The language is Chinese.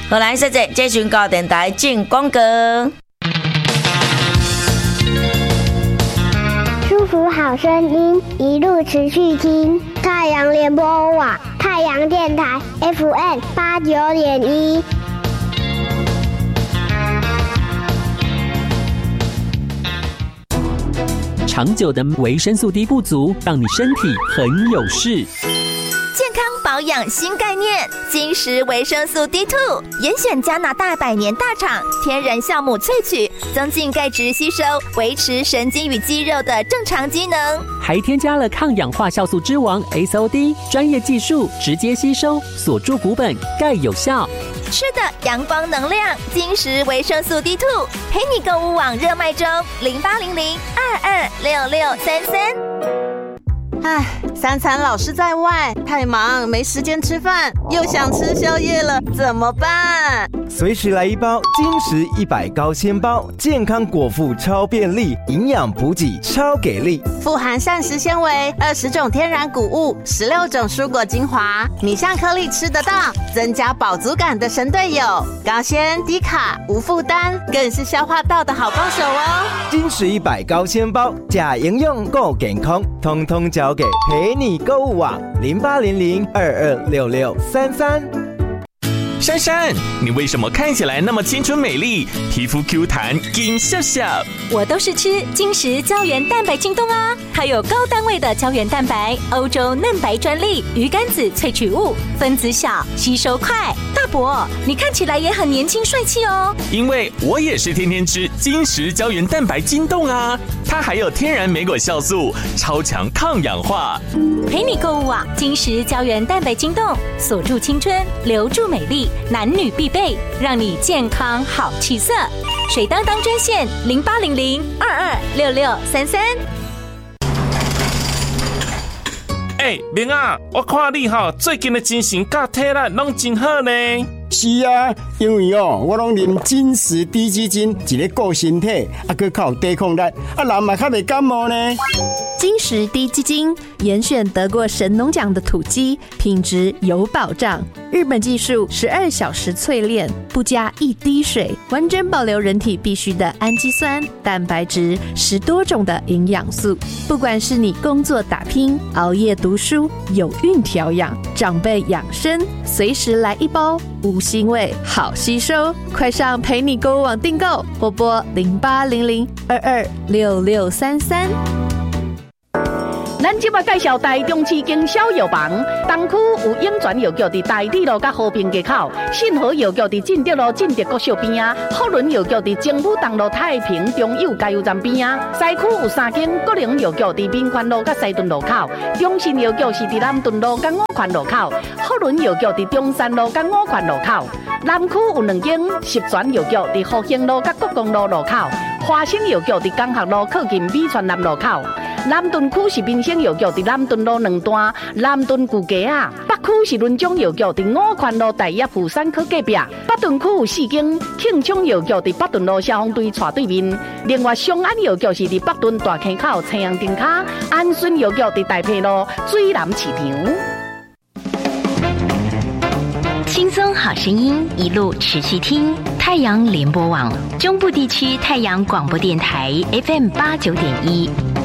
荷兰小姐接讯高电台进广告。 祝福好声音，一路持续听太阳联播网、太阳电台 FM89.1。 长久的维生素 D 不足，让你身体很有事。 健康保养新概念，金石维生素 D2， 严选加拿大100年大厂天然酵母萃取，增进钙质吸收，维持神经与肌肉的正常机能， 还添加了抗氧化酵素之王 SOD， 专业技术直接吸收，锁住骨本，钙有效。 吃的阳光能量，金石维生素 D2， 陪你购物网热卖中，0800226633。 唉，三餐老是在外，太忙没时间吃饭，又想吃宵夜了，怎么办？ 随时来一包金石100高纤包，健康果腹超便利，营养补给超给力， 富含膳食纤维，20种天然谷物，16种蔬果精华，你像颗粒吃得到，增加饱足感的神队友，高纤低卡无负担，更是消化道的好帮手哦。 金石100高纤包，假营养够健康，通通交给陪你购物网0800226633。 珊珊，你为什么看起来那么清纯美丽，皮肤 Q 弹金笑笑？ 我都是吃金石胶原蛋白京东啊，它有高单位的胶原蛋白，欧洲嫩白专利，鱼肝子萃取物，分子小，吸收快。大伯，你看起来也很年轻帅气哦。 因为我也是天天吃金石胶原蛋白京东啊，它还有天然莓果酵素，超强抗氧化。 陪你购物网，金石胶原蛋白京东，锁住青春，留住美丽，男女必备，让你健康好气色。水当当专线0800226633。 明啊，我看你最近的精神甲体力拢真好呢。 是啊，因为我拢啉金石低基金，一个顾身体，还靠抵抗力，人嘛较袂感冒呢。 金石低基金严选得过神农奖的土鸡，品质有保障。日本技术12小时淬炼，不加一滴水，完整保留人体必需的氨基酸、蛋白质，10多种的营养素。不管是你工作打拼、熬夜读书、有孕调养、长辈养生，随时来一包，无腥味，好吸收。快上陪你购物网订购，或拨0800226633。 咱即马介绍台中市经销药房，东区有永泉药局伫大理路甲和平街口，信和药局伫进德路进德国小边啊，福伦药局伫政府东路太平中友加油站边啊，西区有3间国营药局伫民权路甲西屯路口，中信药局是伫南屯路甲五权路口，福伦药局伫中山路甲五权路口，南区有2间十全药局伫福兴路甲国公路路口，华新药局伫江学路靠近美泉南路口。南屯区是民生药局伫南屯路2段南屯旧街啊，北区是伦中药局伫五权路大业富山科隔壁，北屯区有4间庆昌药局伫北屯路消防队斜对面，另外松安药局是伫北屯大坑口青阳灯卡，安顺药局伫大坪路水南市场。 轻松好声音，一路持续听太阳联播网中部地区太阳广播电台 FM89.1。